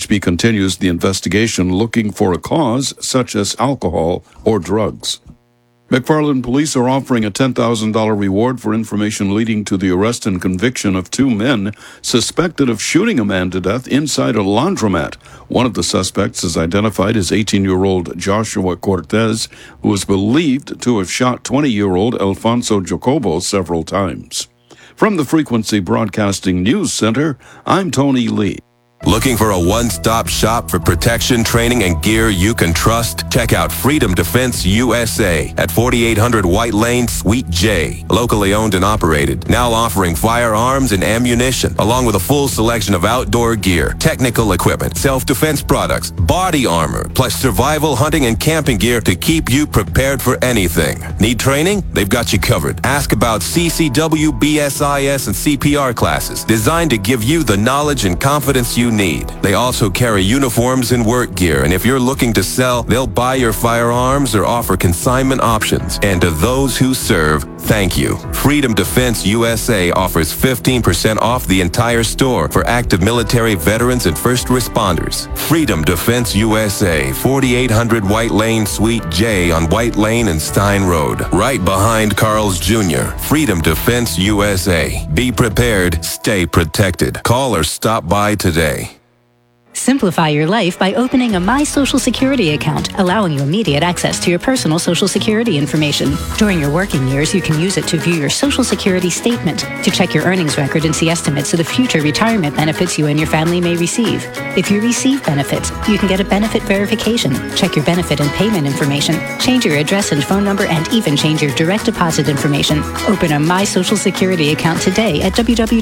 MSHB continues the investigation looking for a cause such as alcohol or drugs. McFarland police are offering a $10,000 reward for information leading to the arrest and conviction of two men suspected of shooting a man to death inside a laundromat. One of the suspects is identified as 18-year-old Joshua Cortez, who is believed to have shot 20-year-old Alfonso Jacobo several times. From the Frequency Broadcasting News Center, I'm Tony Lee. Looking for a one-stop shop for protection, training, and gear you can trust? Check out Freedom Defense USA at 4800 White Lane, Suite J. Locally owned and operated. Now offering firearms and ammunition, along with a full selection of outdoor gear, technical equipment, self-defense products, body armor, plus survival, hunting, and camping gear to keep you prepared for anything. Need training? They've got you covered. Ask about CCW, BSIS, and CPR classes designed to give you the knowledge and confidence you need. They also carry uniforms and work gear, and if you're looking to sell, they'll buy your firearms or offer consignment options. And to those who serve, thank you. Freedom Defense USA offers 15% off the entire store for active military veterans and first responders. Freedom Defense USA, 4800 White Lane, Suite J on White Lane and Stein Road, right behind Carl's Jr. Freedom Defense USA. Be prepared, stay protected. Call or stop by today. Simplify your life by opening a My Social Security account, allowing you immediate access to your personal Social Security information. During your working years, you can use it to view your Social Security statement, to check your earnings record and see estimates of the future retirement benefits you and your family may receive. If you receive benefits, you can get a benefit verification, check your benefit and payment information, change your address and phone number, and even change your direct deposit information. Open a My Social Security account today at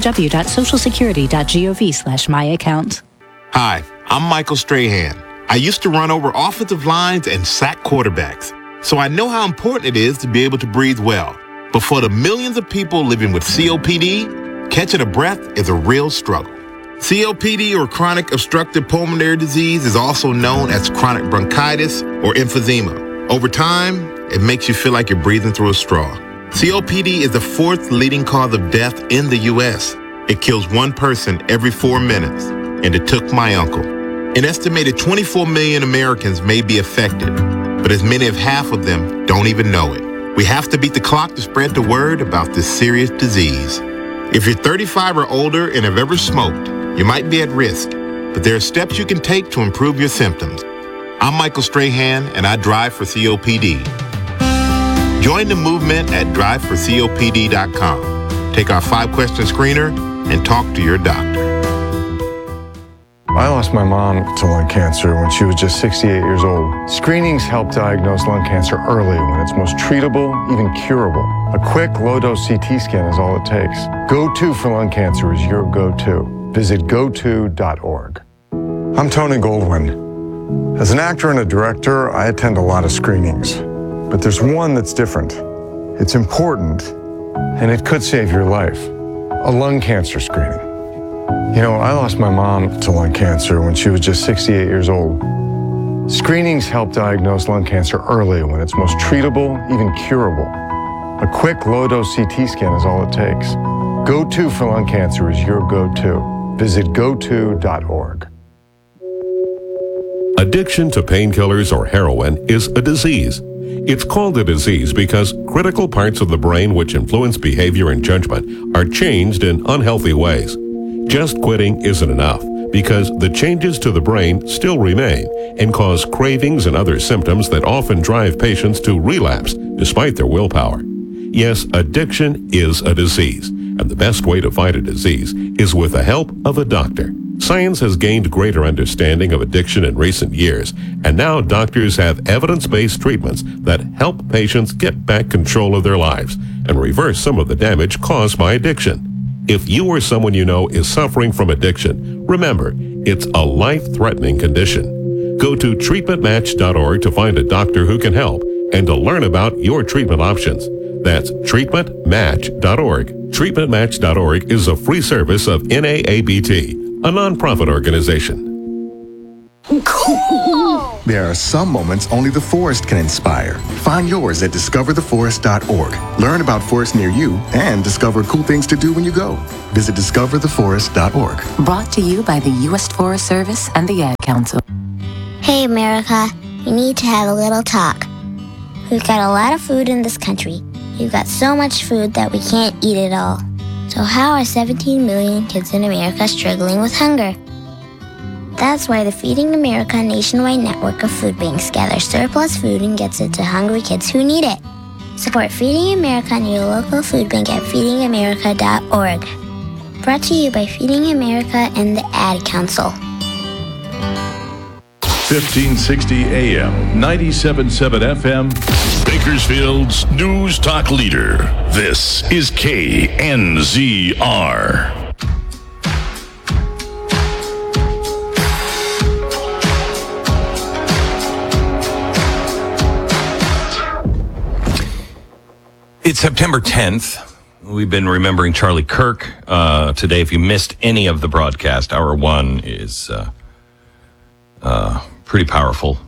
www.socialsecurity.gov/myaccount. Hi, I'm Michael Strahan. I used to run over offensive lines and sack quarterbacks, so I know how important it is to be able to breathe well. But for the millions of people living with COPD, catching a breath is a real struggle. COPD, or chronic obstructive pulmonary disease, is also known as chronic bronchitis or emphysema. Over time, it makes you feel like you're breathing through a straw. COPD is the fourth leading cause of death in the U.S. It kills one person every 4 minutes. And it took my uncle. An estimated 24 million Americans may be affected, but as many as half of them don't even know it. We have to beat the clock to spread the word about this serious disease. If you're 35 or older and have ever smoked, you might be at risk, but there are steps you can take to improve your symptoms. I'm Michael Strahan, and I drive for COPD. Join the movement at driveforcopd.com. Take our 5-question screener and talk to your doctor. I lost my mom to lung cancer when she was just 68 years old. Screenings help diagnose lung cancer early when it's most treatable, even curable. A quick, low-dose CT scan is all it takes. Go-To for lung cancer is your go-to. Visit goto.org. I'm Tony Goldwyn. As an actor and a director, I attend a lot of screenings. But there's one that's different. It's important, and it could save your life. A lung cancer screening. You know, I lost my mom to lung cancer when she was just 68 years old. Screenings help diagnose lung cancer early when it's most treatable, even curable. A quick, low-dose CT scan is all it takes. Go-To for lung cancer is your go-to. Visit goto.org. Addiction to painkillers or heroin is a disease. It's called a disease because critical parts of the brain which influence behavior and judgment are changed in unhealthy ways. Just quitting isn't enough because the changes to the brain still remain and cause cravings and other symptoms that often drive patients to relapse despite their willpower. Yes, addiction is a disease, and the best way to fight a disease is with the help of a doctor. Science has gained greater understanding of addiction in recent years, and now doctors have evidence-based treatments that help patients get back control of their lives and reverse some of the damage caused by addiction. If you or someone you know is suffering from addiction, remember, it's a life-threatening condition. Go to treatmentmatch.org to find a doctor who can help and to learn about your treatment options. That's treatmentmatch.org. Treatmentmatch.org is a free service of NAABT, a nonprofit organization. Cool! There are some moments only the forest can inspire. Find yours at discovertheforest.org. Learn about forests near you and discover cool things to do when you go. Visit discovertheforest.org. Brought to you by the U.S. Forest Service and the Ad Council. Hey, America, we need to have a little talk. We've got a lot of food in this country. We've got so much food that we can't eat it all. So how are 17 million kids in America struggling with hunger? That's why the Feeding America nationwide network of food banks gathers surplus food and gets it to hungry kids who need it. Support Feeding America and your local food bank at feedingamerica.org. Brought to you by Feeding America and the Ad Council. 1560 AM, 97.7 FM, Bakersfield's News Talk Leader. This is KNZR. It's September 10th. We've been remembering Charlie Kirk today. If you missed any of the broadcast, hour one is pretty powerful.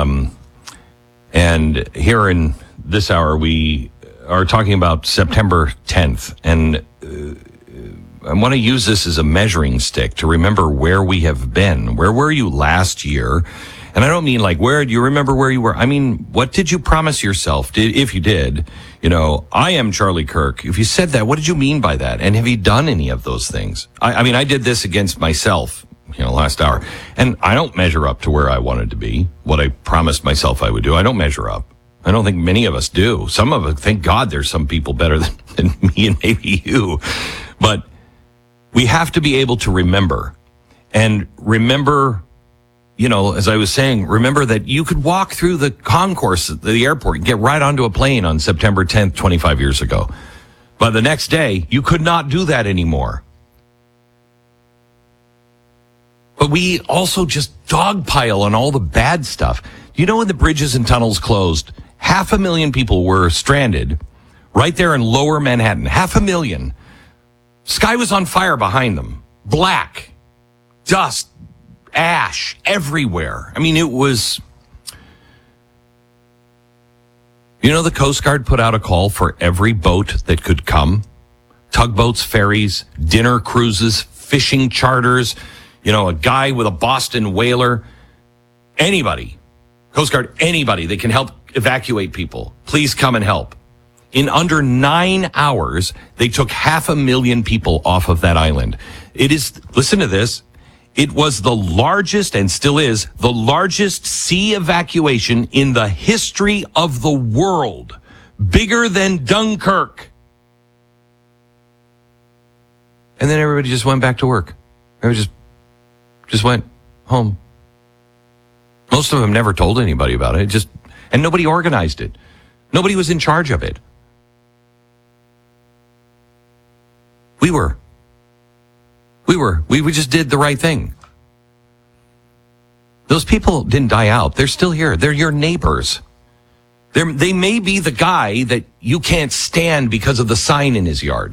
And here in this hour, we are talking about September 10th. And I want to use this as a measuring stick to remember where we have been. Where were you last year? And I don't mean like, where do you remember where you were? I mean, what did you promise yourself? If you did, I am Charlie Kirk. If you said that, what did you mean by that? And have you done any of those things? I mean, I did this against myself, last hour. And I don't measure up to where I wanted to be, what I promised myself I would do. I don't measure up. I don't think many of us do. Some of us, thank God there's some people better than me and maybe you. But we have to be able to remember. And remember, as I was saying, remember that you could walk through the concourse at the airport and get right onto a plane on September 10th, 25 years ago. But the next day, you could not do that anymore. But we also just dogpile on all the bad stuff. When the bridges and tunnels closed, 500,000 people were stranded right there in lower Manhattan. 500,000. Sky was on fire behind them. Black. Dust. Ash everywhere. I mean, it was... the Coast Guard put out a call for every boat that could come. Tugboats, ferries, dinner cruises, fishing charters, a guy with a Boston whaler. Anybody. Coast Guard, anybody that can help evacuate people. Please come and help. In under 9 hours, they took 500,000 people off of that island. It is, listen to this, it was the largest, and still is, the largest sea evacuation in the history of the world. Bigger than Dunkirk. And then everybody just went back to work. Everybody just went home. Most of them never told anybody about it. And nobody organized it. Nobody was in charge of it. We just did the right thing. Those people didn't die out. They're still here. They're your neighbors. They may be the guy that you can't stand because of the sign in his yard.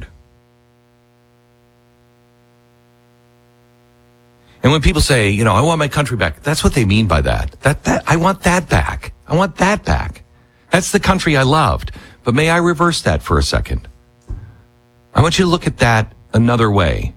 And when people say, I want my country back, that's what they mean by that. I want that back. I want that back. That's the country I loved. But may I reverse that for a second? I want you to look at that another way.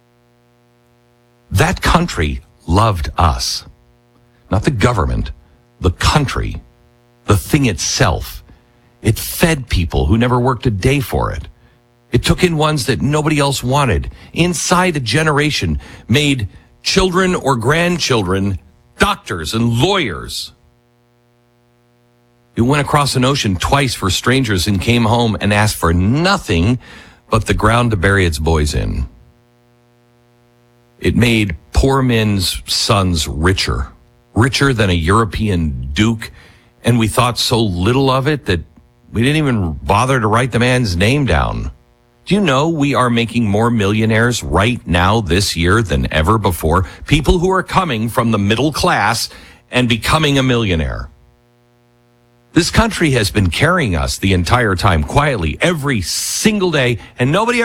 That country loved us. Not the government, the country, the thing itself. It fed people who never worked a day for it. It took in ones that nobody else wanted. Inside a generation, made children or grandchildren doctors and lawyers. It went across an ocean twice for strangers and came home and asked for nothing but the ground to bury its boys in. It made poor men's sons richer than a European duke, and we thought so little of it that we didn't even bother to write the man's name down. Do you know we are making more millionaires right now this year than ever before? People who are coming from the middle class and becoming a millionaire. This country has been carrying us the entire time quietly every single day, and nobody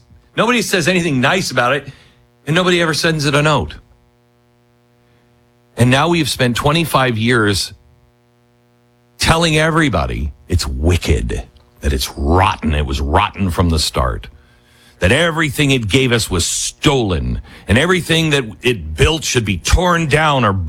says anything nice about it, and nobody ever sends it a note. And now we've spent 25 years telling everybody it's wicked, that it's rotten. It was rotten from the start. That everything it gave us was stolen, and everything that it built should be torn down or